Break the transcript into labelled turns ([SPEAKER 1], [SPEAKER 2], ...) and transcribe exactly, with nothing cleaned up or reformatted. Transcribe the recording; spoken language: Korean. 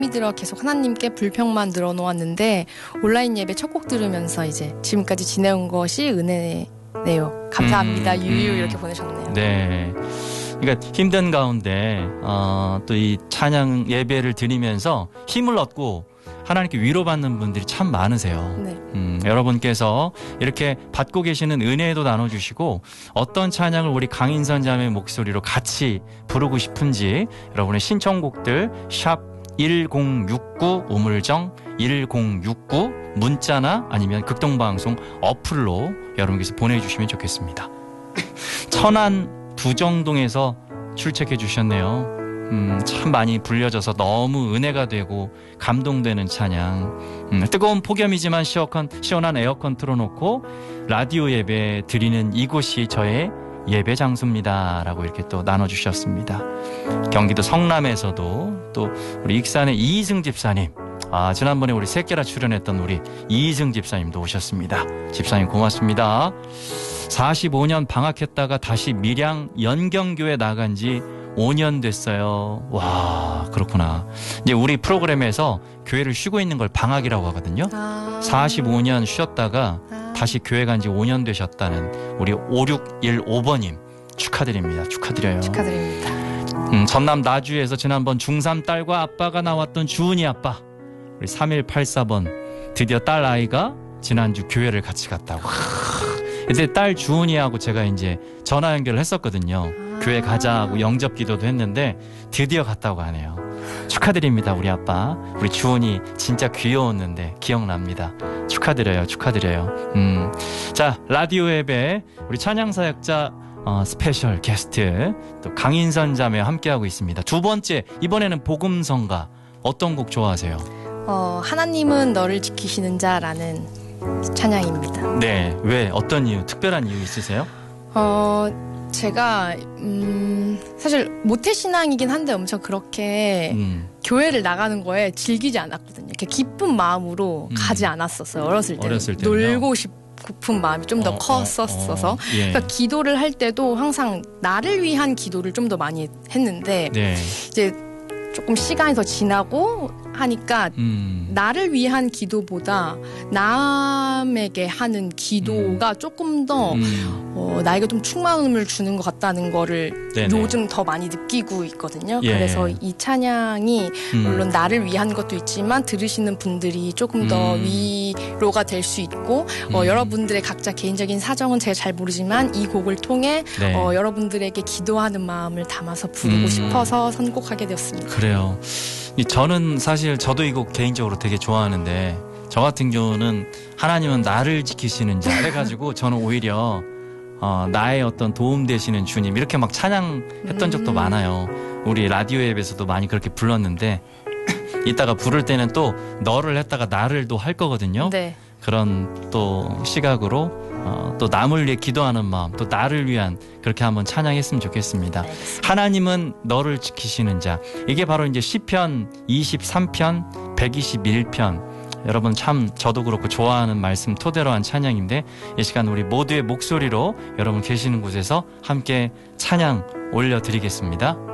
[SPEAKER 1] 힘이 들어 계속 하나님께 불평만 늘어놓았는데 온라인 예배 첫 곡 들으면서 이제 지금까지 지내온 것이 은혜네요. 감사합니다.
[SPEAKER 2] 음,
[SPEAKER 1] 유유
[SPEAKER 2] 음.
[SPEAKER 1] 이렇게 보내셨네요.
[SPEAKER 2] 네. 그러니까 힘든 가운데 어, 또 이 찬양 예배를 드리면서 힘을 얻고 하나님께 위로받는 분들이 참 많으세요.
[SPEAKER 1] 네.
[SPEAKER 2] 음, 여러분께서 이렇게 받고 계시는 은혜도 나눠주시고 어떤 찬양을 우리 강인선 자매의 목소리로 같이 부르고 싶은지 여러분의 신청곡들 샵 일공육구 우물정 일공육구 문자나 아니면 극동방송 어플로 여러분께서 보내주시면 좋겠습니다. 천안 부정동에서 출첵해 주셨네요. 음, 참 많이 불려져서 너무 은혜가 되고 감동되는 찬양. 음, 뜨거운 폭염이지만 시원한, 시원한 에어컨 틀어놓고 라디오 예배 드리는 이곳이 저의 예배 장소입니다. 라고 이렇게 또 나눠주셨습니다. 경기도 성남에서도 또 우리 익산의 이희승 집사님. 아, 지난번에 우리 새끼라 출연했던 우리 이희승 집사님도 오셨습니다. 집사님 고맙습니다. 사십오 년 방학했다가 다시 밀양 연경교회 나간 지 오 년 됐어요. 와, 그렇구나. 이제 우리 프로그램에서 교회를 쉬고 있는 걸 방학이라고 하거든요.
[SPEAKER 1] 아...
[SPEAKER 2] 사십오 년 쉬었다가
[SPEAKER 1] 아...
[SPEAKER 2] 다시 교회 간 지 오 년 되셨다는 우리 오육일오 번님 축하드립니다. 축하드려요.
[SPEAKER 1] 축하드립니다.
[SPEAKER 2] 음, 전남 나주에서 지난번 중삼 딸과 아빠가 나왔던 주은이 아빠. 우리 삼일팔사 번 드디어 딸 아이가 지난주 교회를 같이 갔다고. 이제 딸 주은이하고 제가 이제 전화 연결을 했었거든요.
[SPEAKER 1] 아...
[SPEAKER 2] 교회 가자고 영접 기도도 했는데 드디어 갔다고 하네요. 축하드립니다. 우리 아빠. 우리 주은이 진짜 귀여웠는데 기억납니다. 축하드려요. 축하드려요. 음, 자, 라디오 예배 우리 찬양사역자 어, 스페셜 게스트 또 강인선 자매와 함께하고 있습니다. 두 번째, 이번에는 복음성가. 어떤 곡 좋아하세요?
[SPEAKER 1] 어, 하나님은 너를 지키시는 자라는 찬양입니다.
[SPEAKER 2] 네, 왜? 어떤 이유? 특별한 이유 있으세요?
[SPEAKER 1] 어, 제가 음, 사실 모태신앙이긴 한데 엄청 그렇게
[SPEAKER 2] 음.
[SPEAKER 1] 교회를 나가는 거에 즐기지 않았거든요. 이렇게 기쁜 마음으로
[SPEAKER 2] 음.
[SPEAKER 1] 가지 않았었어요. 어렸을 때는.
[SPEAKER 2] 어렸을 때는요?
[SPEAKER 1] 놀고 싶은 마음이 좀 더
[SPEAKER 2] 어,
[SPEAKER 1] 컸었어서.
[SPEAKER 2] 어, 어, 예.
[SPEAKER 1] 그러니까 기도를 할 때도 항상 나를 위한 기도를 좀 더 많이 했는데
[SPEAKER 2] 네.
[SPEAKER 1] 이제 조금 시간이 더 지나고 하니까
[SPEAKER 2] 음.
[SPEAKER 1] 나를 위한 기도보다 남에게 하는 기도가 음. 조금 더
[SPEAKER 2] 음.
[SPEAKER 1] 어, 나에게 좀 충만함을 주는 것 같다는 거를
[SPEAKER 2] 네네.
[SPEAKER 1] 요즘 더 많이 느끼고 있거든요.
[SPEAKER 2] 예.
[SPEAKER 1] 그래서 이 찬양이
[SPEAKER 2] 음.
[SPEAKER 1] 물론 나를 위한 것도 있지만 들으시는 분들이 조금 더
[SPEAKER 2] 음.
[SPEAKER 1] 위로가 될 수 있고
[SPEAKER 2] 음.
[SPEAKER 1] 어, 여러분들의 각자 개인적인 사정은 제가 잘 모르지만 이 곡을 통해
[SPEAKER 2] 네.
[SPEAKER 1] 어, 여러분들에게 기도하는 마음을 담아서 부르고
[SPEAKER 2] 음.
[SPEAKER 1] 싶어서 선곡하게 되었습니다.
[SPEAKER 2] 그래요. 저는 사실 저도 이 곡 개인적으로 되게 좋아하는데 저 같은 경우는 하나님은 나를 지키시는 자 해가지고 저는 오히려 어, 나의 어떤 도움 되시는 주님 이렇게 막 찬양했던
[SPEAKER 1] 음.
[SPEAKER 2] 적도 많아요. 우리 라디오 앱에서도 많이 그렇게 불렀는데 이따가 부를 때는 또 너를 했다가 나를 또 할 거거든요.
[SPEAKER 1] 네.
[SPEAKER 2] 그런 또 시각으로 어, 또 남을 위해 기도하는 마음 또 나를 위한 그렇게 한번 찬양했으면 좋겠습니다.
[SPEAKER 1] 알겠습니다.
[SPEAKER 2] 하나님은 너를 지키시는 자. 이게 바로 이제 시편 이십삼 편 백이십일 편 여러분 참 저도 그렇고 좋아하는 말씀 토대로 한 찬양인데 이 시간 우리 모두의 목소리로 여러분 계시는 곳에서 함께 찬양 올려드리겠습니다.